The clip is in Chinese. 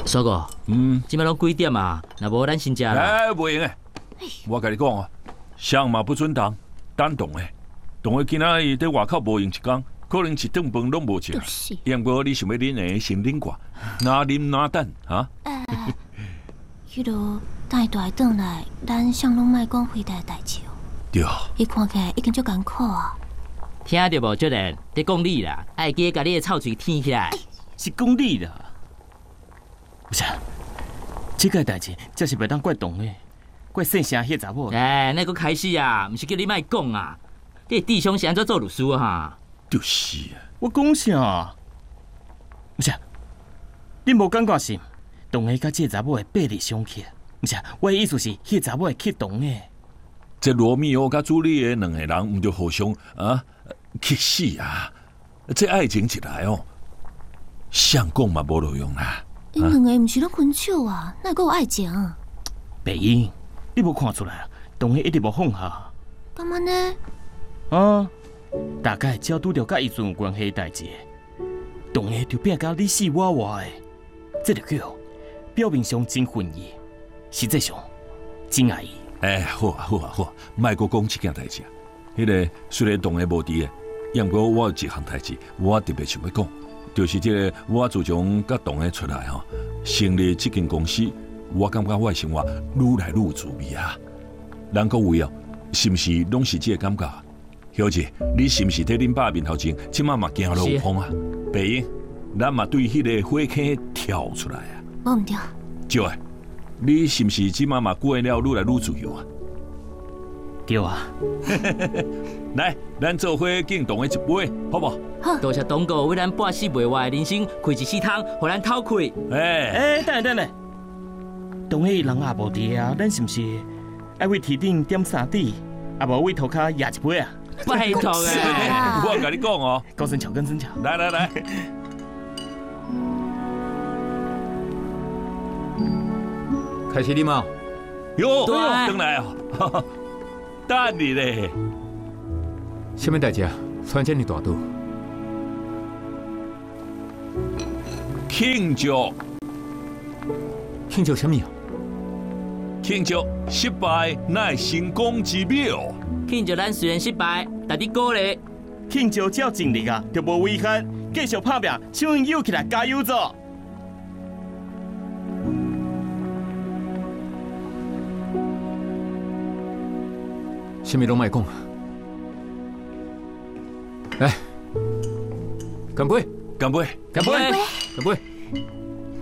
叔哥，即摆拢几点啊？若无咱先食啦。 哎，袂用诶！我甲你讲啊，上嘛不准动动诶，动诶今仔日伫外口无用一工，可能一顿饭拢无食。不过你想要啉诶，先啉寡，哪啉哪等哈。 迄落等伊大下转来，咱向拢莫讲回台代志哦。 对。 伊看起来已经足艰苦啊。 听到无，主任在讲你啦，爱记甲你的臭嘴舔起来。 是讲你啦。不是，这个代志则是袂当怪动的，怪姓声迄查某。 哎，那个开始啊，毋是叫你莫讲啊，你弟兄是安怎做律师啊？哈， 就是啊。 我讲啥？不是，你无感觉是动的甲这查某的背离相克？不是，我的意思是，迄查某会去动的。 这罗密欧甲朱丽叶两个人毋着互相去死啊！这爱情一来哦，相讲嘛无路用啦。 因两个毋是咧分手啊，哪会有爱情？ 白英，你无看出来啊？动的一直无放下。 干嘛呢？ 大概只要拄着甲伊阵有关系的代志，动的就变甲你死我活的，这就叫表面上真恨伊，实际上真爱伊。 哎，好啊，好啊，好啊，莫阁讲这件代志啊。迄个虽然动的无伫的，不过我有一项代志，我特别想要讲，就是这个我自从甲动的出来吼，成立这间公司，我感觉我的生活愈来愈滋味啊。人各位哦，是毋是拢是这个感觉？小姐，你是毋是在恁爸面头前，即马嘛行路有风啊？白英，咱嘛对迄个火坑跳出来啊！ 我唔对。 少诶，你是毋是即马嘛过了愈来愈自由啊？ 对啊。 来，咱做伙敬动的一杯，好不好？ 好。多谢东哥为咱半死袂活的人生开一世汤，互咱偷开。 等下，动的人也无伫啊，咱是毋是爱为天顶点三滴，也无为涂骹压一杯啊？ 拜托诶！ 我甲你讲哦， 高声巧，跟真巧。 来， 开始礼貌。 哟，回来啊！等你咧。 什么代志啊？穿这么大肚？ 庆祝什么啊？ 庆祝失败乃成功之妙。 庆祝咱虽然失败，但你鼓励。 庆祝只要尽力啊，就无遗憾，继续拍拼，手摇起来，加油做！ 什么拢莫讲啊！来，干杯！ 干杯！ 干杯！干杯！